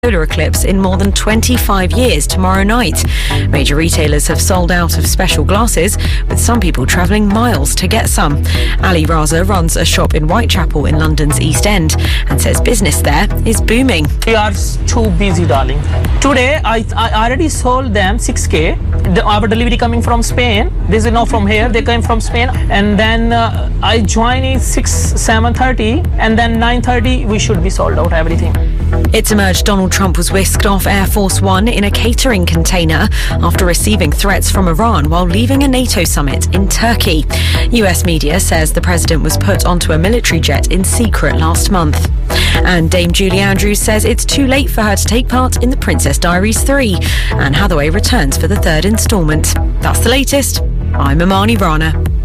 solar eclipse in more than 25 years tomorrow night. Major retailers have sold out of special glasses, with some people travelling miles to get some. Ali Raza runs a shop in Whitechapel in London's East End and says business there is booming. We are too busy, darling. Today, I already sold them 6K. Our delivery coming from Spain. This is not from here. They came from Spain. And then I join at 7:30, and then 9:30 we should be sold out everything. It's emerged Donald Trump was whisked off Air Force One in a catering container after receiving threats from Iran while leaving a NATO summit in Turkey. US media says the president was put onto a military jet in secret last month. And Dame Julie Andrews says it's too late for her to take part in The Princess Diaries 3. Anne Hathaway returns for the third instalment. That's the latest. I'm Amani Rana.